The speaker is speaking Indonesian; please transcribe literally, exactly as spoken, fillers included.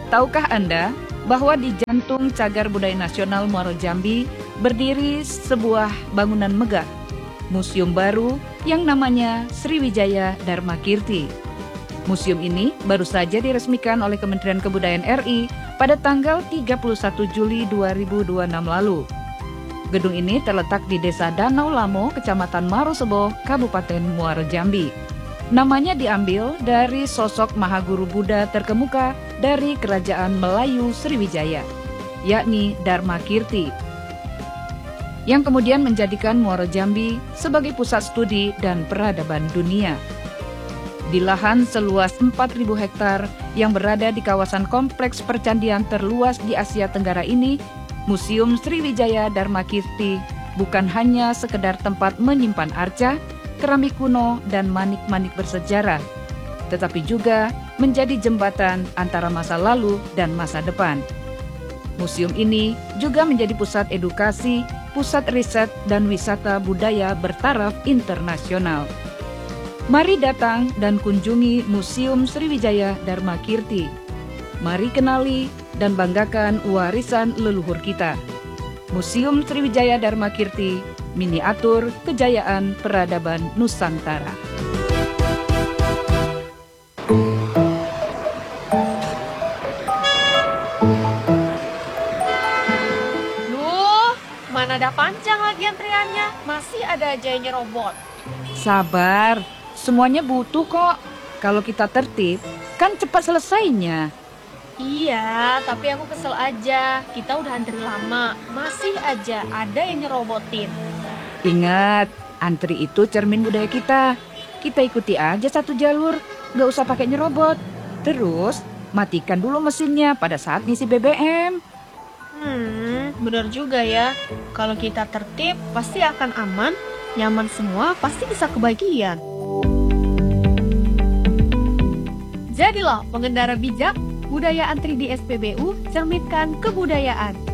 Tahukah Anda bahwa di jantung cagar budaya nasional Muaro Jambi berdiri sebuah bangunan megah, museum baru yang namanya Sriwijaya Dharma Kirti. Museum ini baru saja diresmikan oleh Kementerian Kebudayaan R I pada tanggal tiga puluh satu Juli dua ribu dua puluh enam lalu. Gedung ini terletak di Desa Danau Lamo, Kecamatan Marosebo, Kabupaten Muaro Jambi. Namanya diambil dari sosok Mahaguru Buddha terkemuka dari Kerajaan Melayu Sriwijaya, yakni Dharma Kirti, yang kemudian menjadikan Muaro Jambi sebagai pusat studi dan peradaban dunia. Di lahan seluas empat ribu hektar yang berada di kawasan kompleks percandian terluas di Asia Tenggara ini, Museum Sriwijaya Dharma Kirti bukan hanya sekedar tempat menyimpan arca, keramik kuno, dan manik-manik bersejarah, tetapi juga menjadi jembatan antara masa lalu dan masa depan. Museum ini juga menjadi pusat edukasi, pusat riset, dan wisata budaya bertaraf internasional. Mari datang dan kunjungi Museum Sriwijaya Dharma Kirti. Mari kenali dan banggakan warisan leluhur kita. Museum Sriwijaya Dharma Kirti, miniatur kejayaan peradaban Nusantara. Duh, mana ada panjang lagi antriannya? Masih ada aja yang nyerobot. Sabar, semuanya butuh kok. Kalau kita tertib, kan cepat selesainya. Iya, tapi aku kesel aja. Kita udah antri lama, masih aja ada yang nyerobotin. Ingat, antri itu cermin budaya kita. Kita ikuti aja satu jalur, gak usah pakai nyerobot. Terus, matikan dulu mesinnya pada saat ngisi B B M. Hmm, bener juga ya. Kalau kita tertib, pasti akan aman, nyaman semua, pasti bisa kebagian. Jadilah pengendara bijak. Budaya antri di S P B U, cerminkan kebudayaan.